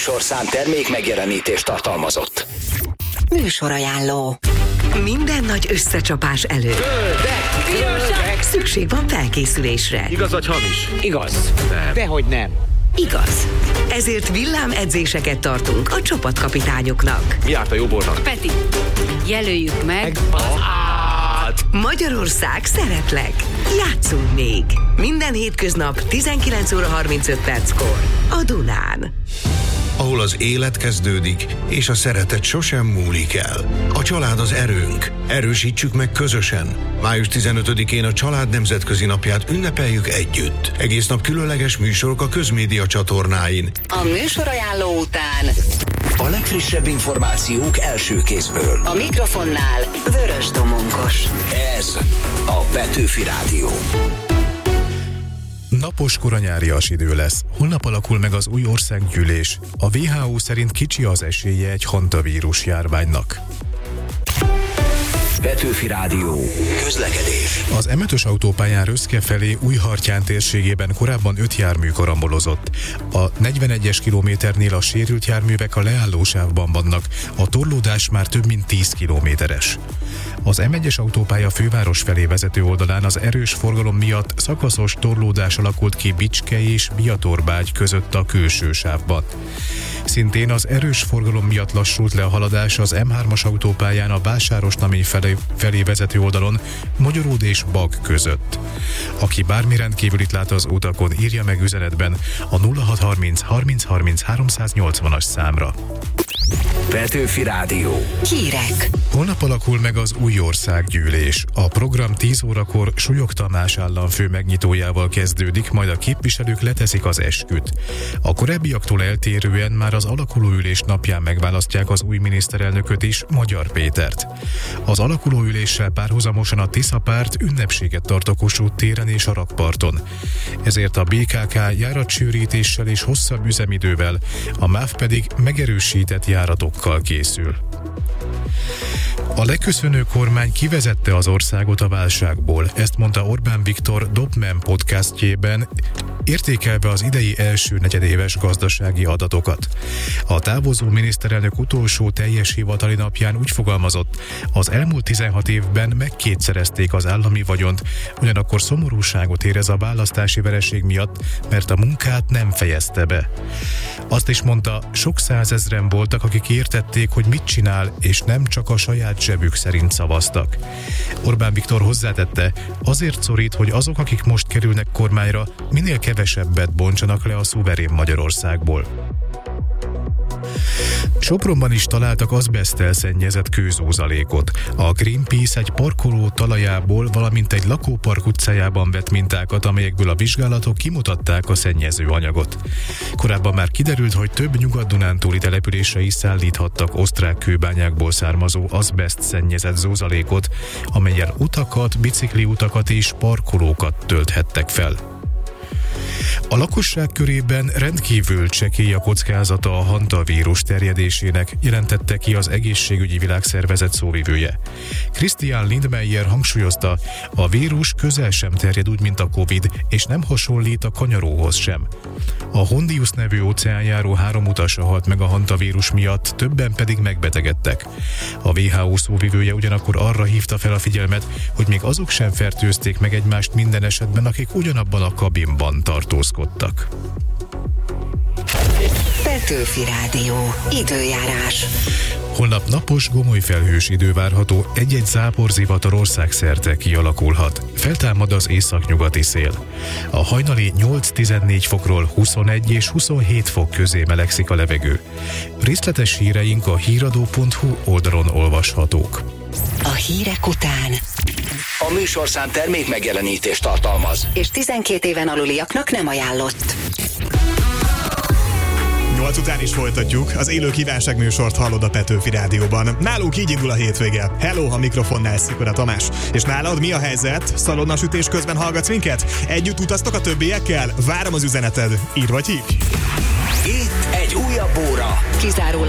műsorszám termék megjelenítést tartalmazott. Műsorajánló. Minden nagy összecsapás előtt szükség van felkészülésre. Igaz vagy hamis? Igaz. Nem. Dehogy nem. Igaz. Ezért villámedzéseket tartunk a csapatkapitányoknak. Mi árt a jóbornak? Peti, jelöljük meg Magyarország, szeretlek! Játszunk még! Minden hétköznap 19 óra 35 perckor a Dunán. Ahol az élet kezdődik, és a szeretet sosem múlik el. A család az erőnk. Erősítsük meg közösen. Május 15-én a Család Nemzetközi Napját ünnepeljük együtt. Egész nap különleges műsorok a közmédia csatornáin. A műsorajánló után A legfrissebb információk első kézből. a mikrofonnál Vörös Domonkos. Ez a Petőfi Rádió. Napos koranyárias idő lesz. Holnap alakul meg az új országgyűlés. A WHO szerint kicsi az esélye egy hantavírus járványnak. Petőfi Rádió. Közlekedés. Az M5-ös autópályán Röszke felé Újhartyán térségében korábban 5 jármű karambolozott. A 41-es kilométernél a sérült járművek a leállósávban vannak, a torlódás már több mint 10 kilométeres. Az M1-es autópálya főváros felé vezető oldalán az erős forgalom miatt szakaszos torlódás alakult ki Bicske és Biatorbágy között a külső sávban. Szintén az erős forgalom miatt lassult le a haladás az M3-as autópályán a Vásárosnamény felé vezető oldalon Magyaród és Bag között. Aki bármi rendkívülit lát az utakon, írja meg üzenetben a 0630 30 30 380-as számra. Petőfi Rádió. Hírek. Holnap alakul meg az új országgyűlés. A program 10 órakor Súlyog Tamás államfő megnyitójával kezdődik, majd a képviselők leteszik az esküt. A korábbiaktól eltérően már az alakulóülés napján megválasztják az új miniszterelnököt is, Magyar Pétert. Az alakulóüléssel párhuzamosan a Tisza párt ünnepséget tart a Kossuth téren és a rakparton. Ezért a BKK járatsűrítéssel és hosszabb üzemidővel, a MÁV pedig megerősített járatokkal készül. A leköszönő kormány kivezette az országot a válságból, ezt mondta Orbán Viktor Dobman podcastjében, értékelve az idei első negyedéves gazdasági adatokat. A távozó miniszterelnök utolsó teljes hivatali napján úgy fogalmazott, az elmúlt 16 évben megkétszerezték az állami vagyont, ugyanakkor szomorúságot érez a választási vereség miatt, mert a munkát nem fejezte be. Azt is mondta, sok százezren voltak, akik értették, hogy mit csinál, és nem csak a saját zsebük szerint szavaztak. Orbán Viktor hozzátette, azért szorít, hogy azok, akik most kerülnek kormányra, minél kevesebbet bontsanak le a szuverén Magyarországból. Sopronban is találtak azbeszttel szennyezett kőzózalékot. A Greenpeace egy parkoló talajából, valamint egy lakópark utcájában vett mintákat, amelyekből a vizsgálatok kimutatták a szennyező anyagot. Korábban már kiderült, hogy több nyugat-dunántúli településre is szállíthattak osztrák kőbányákból származó azbeszt szennyezett zózalékot, amellyel utakat, bicikliutakat és parkolókat tölthettek fel. A lakosság körében rendkívül csekély a kockázata a hantavírus terjedésének, jelentette ki az Egészségügyi Világszervezet szóvivője. Christian Lindmeier hangsúlyozta, a vírus közel sem terjed úgy, mint a Covid, és nem hasonlít a kanyaróhoz sem. A Hondius nevű óceánjáró 3 utasa halt meg a hantavírus miatt, többen pedig megbetegedtek. A WHO szóvivője ugyanakkor arra hívta fel a figyelmet, hogy még azok sem fertőzték meg egymást minden esetben, akik ugyanabban a kabinban tartózkodtak. Petőfi Rádió. Időjárás. Holnap napos, gomoly felhős idő várható, egy-egy záporzivatar országszerte kialakulhat. Feltámad az északnyugati szél. A hajnali 8-14 fokról 21 és 27 fok közé melegszik a levegő. Részletes híreink a híradó.hu oldalon olvashatók. A hírek után A műsorszám termék megjelenítést tartalmaz. és 12 éven aluliaknak nem ajánlott. 8 után is folytatjuk, az élő kívánságműsort hallod a Petőfi Rádióban. Nálunk így indul a hétvége. Hello, a mikrofonnál Szikora Tamás. És nálad mi a helyzet? Szalonnasütés közben hallgatsz minket? Együtt utaztok a többiekkel? Várom az üzeneted. Írd vagy hívj! Itt egy újabb óra. Kizárólag